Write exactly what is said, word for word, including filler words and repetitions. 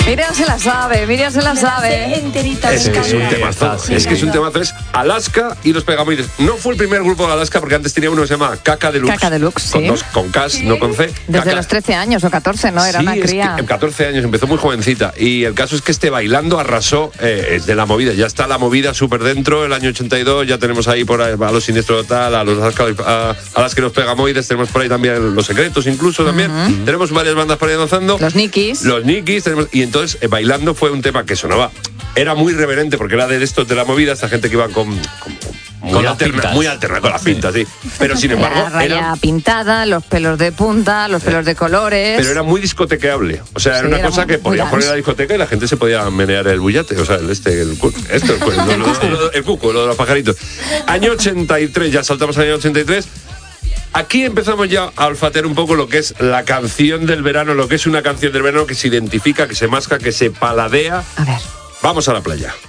Miriam se la sabe, Miriam se la sabe. Enterita. Es que es un temazo. Sí, Es que es un claro. temazo. Es Alaska y los Pegamoides. No fue el primer grupo de Alaska porque antes tenía uno que se llama Caca Deluxe. Caca Deluxe, con sí. dos, con K, no con C. Desde Caca. los trece años o catorce, ¿no? Era Sí, una es cría. que en catorce años, empezó muy jovencita. Y el caso es que este Bailando arrasó, eh, es de la movida. Ya está la movida súper dentro, el año ochenta y dos. Ya tenemos ahí por ahí a los Siniestro Total, a los Alaska, a, a las que los Pegamoides. Tenemos por ahí también Los Secretos, incluso también. Uh-huh. Tenemos varias bandas por ahí danzando. Los Nikis. Los Nikis. Tenemos, y entonces, eh, Bailando fue un tema que sonaba. Era muy reverente porque era de estos de la movida, esta gente que iba con. con Muy con alterna, las pintas. muy alterna, con las pintas, sí. Pero sin embargo, La raya era, pintada, los pelos de punta, los pelos de colores. pero era muy discotequeable. O sea, Sí, era una era cosa muy- que podías muy poner en la dance. discoteca y la gente se podía menear el bullate. O sea, el este, el cu- esto, pues, lo- lo- lo- el cuco, lo de los pajaritos. Año ochenta y tres, ya saltamos al año ochenta y tres. Aquí empezamos ya a olfatear un poco lo que es la canción del verano, lo que es una canción del verano que se identifica, que se masca, que se paladea. A ver. Vamos a la playa.